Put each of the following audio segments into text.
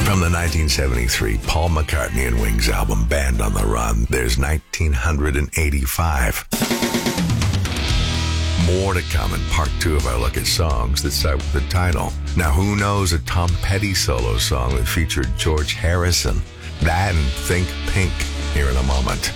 From the 1973 Paul McCartney and Wings album Band on the Run, there's 1985. More to come in part 2 of our look at songs that start with the title. Now, who knows a Tom Petty solo song that featured George Harrison? That and Think Pink here in a moment.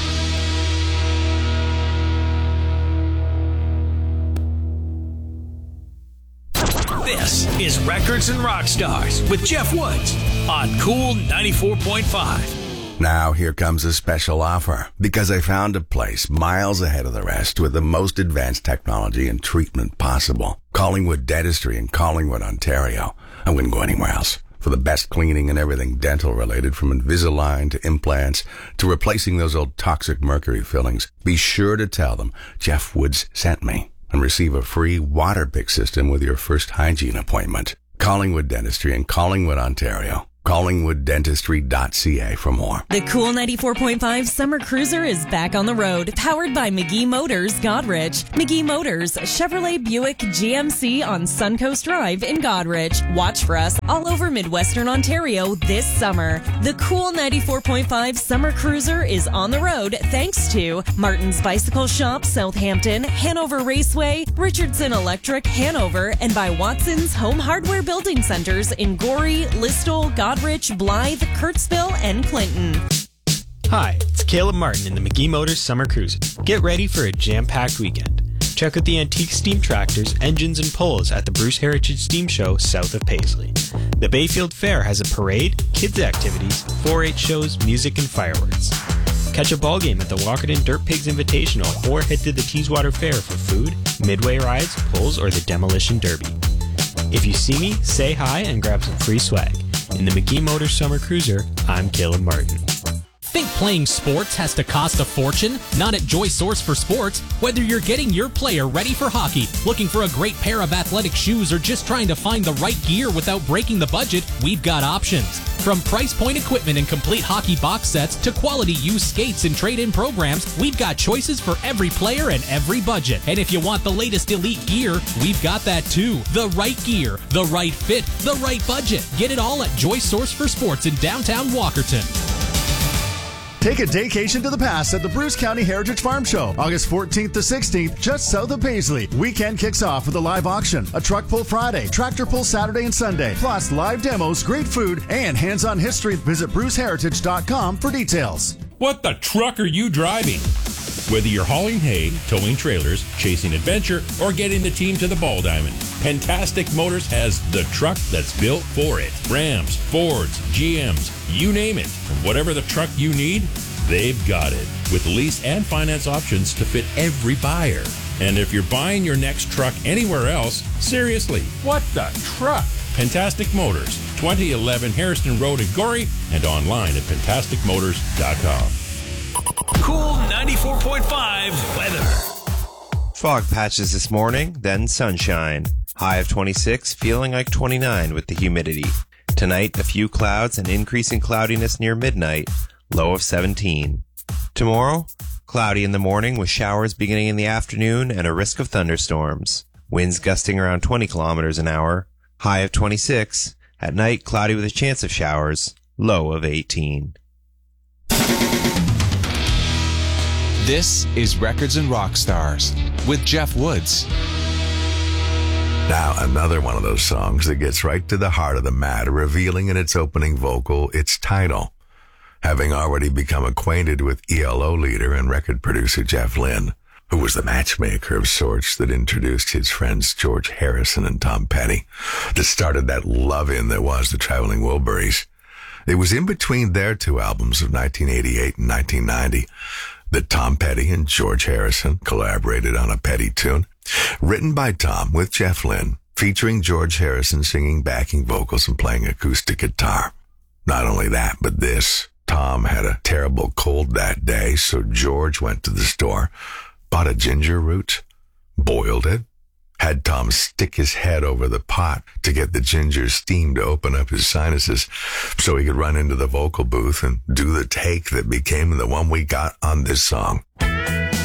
This is Records and Rock Stars with Jeff Woods on Cool 94.5. Now here comes a special offer, because I found a place miles ahead of the rest with the most advanced technology and treatment possible. Collingwood Dentistry in Collingwood, Ontario. I wouldn't go anywhere else. For the best cleaning and everything dental related, from Invisalign to implants to replacing those old toxic mercury fillings. Be sure to tell them Jeff Woods sent me and receive a free water pick system with your first hygiene appointment. Collingwood Dentistry in Collingwood, Ontario. CollingwoodDentistry.ca for more. The Cool 94.5 Summer Cruiser is back on the road, powered by McGee Motors, Godrich. McGee Motors, Chevrolet Buick GMC on Suncoast Drive in Godrich. Watch for us all over Midwestern Ontario this summer. The Cool 94.5 Summer Cruiser is on the road thanks to Martin's Bicycle Shop, Southampton, Hanover Raceway, Richardson Electric, Hanover, and by Watson's Home Hardware Building Centers in Gorey, Listowel, Godrich, Blythe, Kurtzville, and Clinton. Hi, it's Caleb Martin in the McGee Motors Summer Cruiser. Get ready for a jam-packed weekend. Check out the antique steam tractors, engines, and poles at the Bruce Heritage Steam Show south of Paisley. The Bayfield Fair has a parade, kids' activities, 4-H shows, music, and fireworks. Catch a ball game at the Walkerton Dirt Pigs Invitational or head to the Teeswater Fair for food, midway rides, pulls, or the Demolition Derby. If you see me, say hi and grab some free swag. In the McGee Motors Summer Cruiser, I'm Caleb Martin. Think playing sports has to cost a fortune? Not at Joy Source for Sports. Whether you're getting your player ready for hockey, looking for a great pair of athletic shoes, or just trying to find the right gear without breaking the budget, we've got options. From price point equipment and complete hockey box sets to quality used skates and trade-in programs, we've got choices for every player and every budget. And if you want the latest elite gear, we've got that too. The right gear, the right fit, the right budget. Get it all at Joy Source for Sports in downtown Walkerton. Take a daycation to the past at the Bruce County Heritage Farm Show, August 14th to 16th, just south of Paisley. Weekend kicks off with a live auction, a truck pull Friday, tractor pull Saturday and Sunday, plus live demos, great food, and hands-on history. Visit bruceheritage.com for details. What the truck are you driving? Whether you're hauling hay, towing trailers, chasing adventure, or getting the team to the ball diamond, Pentastic Motors has the truck that's built for it. Rams, Fords, GMs, you name it. Whatever the truck you need, they've got it. With lease and finance options to fit every buyer. And if you're buying your next truck anywhere else, seriously, what the truck? Pentastic Motors, 2011 Harrison Road in Gorey, and online at pentasticmotors.com. Cool 94.5 weather. Fog patches this morning, then sunshine. High of 26, feeling like 29 with the humidity. Tonight, a few clouds and increasing cloudiness near midnight, low of 17. Tomorrow, cloudy in the morning with showers beginning in the afternoon and a risk of thunderstorms. Winds gusting around 20 kilometers an hour. High of 26. At night, cloudy with a chance of showers, low of 18. This is Records and Rock Stars with Jeff Woods. Now, another one of those songs that gets right to the heart of the matter, revealing in its opening vocal its title. Having already become acquainted with ELO leader and record producer Jeff Lynne, who was the matchmaker of sorts that introduced his friends George Harrison and Tom Petty, that started that love-in that was the Traveling Wilburys. It was in between their two albums of 1988 and 1990 that Tom Petty and George Harrison collaborated on a Petty tune, written by Tom with Jeff Lynne, featuring George Harrison singing backing vocals and playing acoustic guitar. Not only that, but this. Tom had a terrible cold that day, so George went to the store, bought a ginger root, boiled it, had Tom stick his head over the pot to get the ginger steam to open up his sinuses so he could run into the vocal booth and do the take that became the one we got on this song.